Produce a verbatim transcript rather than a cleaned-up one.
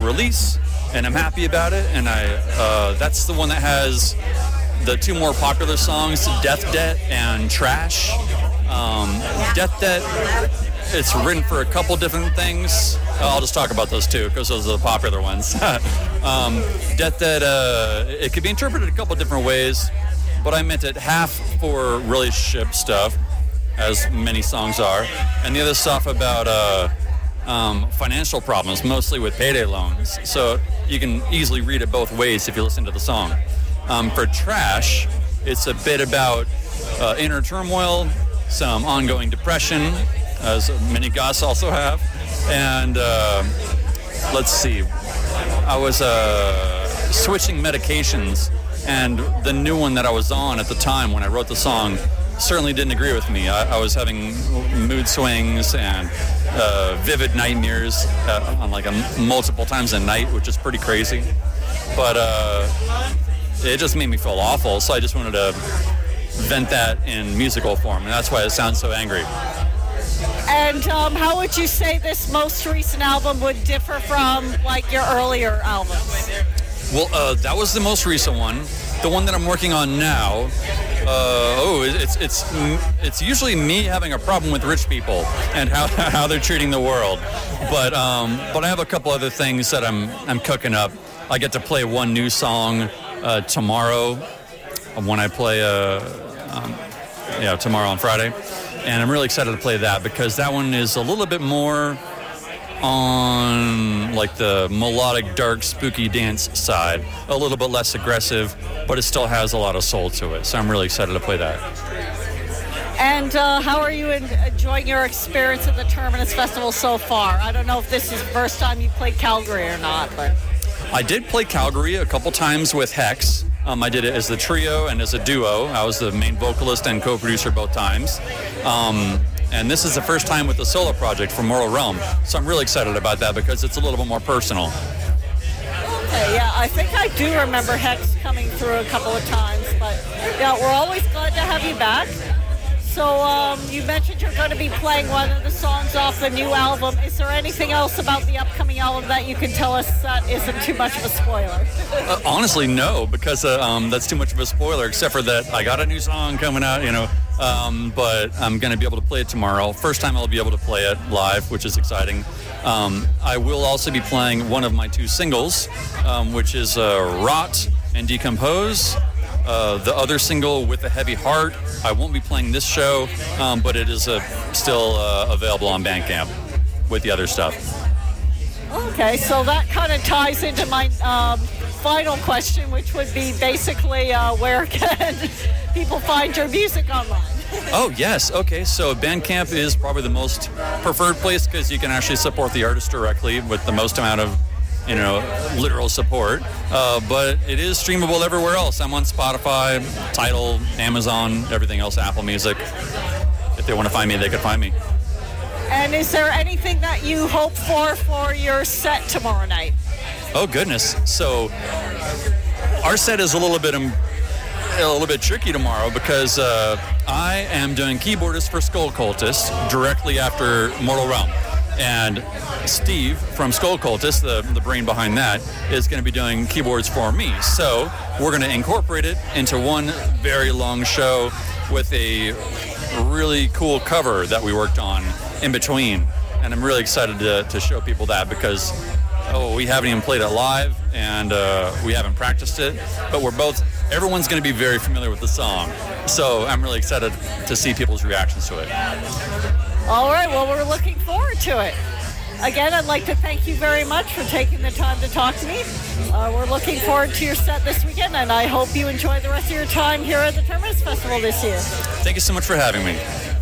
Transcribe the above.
release, and I'm happy about it. And I uh, that's the one that has the two more popular songs, Death Debt and Trash. Um, Death Debt, it's written for a couple different things. I'll just talk about those two because those are the popular ones. um, Death Debt, uh, it could be interpreted a couple different ways, but I meant it half for relationship stuff, as many songs are, and the other stuff about uh, um, financial problems, mostly with payday loans. So you can easily read it both ways if you listen to the song. Um, for Trash, it's a bit about uh, inner turmoil, some ongoing depression, as many goths also have. And uh, let's see, I was uh, switching medications, and the new one that I was on at the time when I wrote the song certainly didn't agree with me. I, I was having mood swings and uh, vivid nightmares uh, on like a, multiple times a night, which is pretty crazy. But uh, it just made me feel awful, so I just wanted to vent that in musical form, and that's why it sounds so angry. And um, how would you say this most recent album would differ from like your earlier albums? Well, uh, that was the most recent one. The one that I'm working on now, uh, oh, it's it's it's usually me having a problem with rich people and how how they're treating the world. But um, but I have a couple other things that I'm I'm cooking up. I get to play one new song uh, tomorrow when I play uh, um, yeah tomorrow on Friday. And I'm really excited to play that because that one is a little bit more on like the melodic, dark, spooky dance side. A little bit less aggressive, but it still has a lot of soul to it. So I'm really excited to play that. And uh, how are you in, enjoying your experience at the Terminus Festival so far? I don't know if this is the first time you played Calgary or not, but... I did play Calgary a couple times with Hex. Um, I did it as the trio and as a duo. I was the main vocalist and co-producer both times. Um, and this is the first time with the solo project for Mortal Realm. So I'm really excited about that because it's a little bit more personal. Okay, yeah, I think I do remember Hex coming through a couple of times. But yeah, we're always glad to have you back. So um, you mentioned you're going to be playing one of the songs off the new album. Is there anything else about the upcoming album that you can tell us that isn't too much of a spoiler? uh, honestly, no, because uh, um, that's too much of a spoiler, except for that I got a new song coming out, you know, um, but I'm going to be able to play it tomorrow. First time I'll be able to play it live, which is exciting. Um, I will also be playing one of my two singles, um, which is uh, Rot and Decompose. Uh, the other single, With a Heavy Heart, I won't be playing this show, um, but it is uh, still uh, available on Bandcamp with the other stuff. Okay, so that kind of ties into my um, final question, which would be basically uh, where can people find your music online? Oh, yes. Okay, so Bandcamp is probably the most preferred place because you can actually support the artist directly with the most amount of you know, literal support, uh, but it is streamable everywhere else. I'm on Spotify, Tidal, Amazon, everything else, Apple Music. If they want to find me, they can find me. And is there anything that you hope for for your set tomorrow night? Oh, goodness. So our set is a little bit um, a little bit tricky tomorrow because uh, I am doing keyboardist for Skull Cultist directly after Mortal Realm. And Steve from Skull Cultist, the, the brain behind that, is going to be doing keyboards for me. So we're going to incorporate it into one very long show with a really cool cover that we worked on in between. And I'm really excited to, to show people that because, oh, we haven't even played it live and uh, we haven't practiced it. But we're both, everyone's going to be very familiar with the song. So I'm really excited to see people's reactions to it. All right, well, we're looking forward to it. Again, I'd like to thank you very much for taking the time to talk to me. Uh, we're looking forward to your set this weekend, and I hope you enjoy the rest of your time here at the Terminus Festival this year. Thank you so much for having me.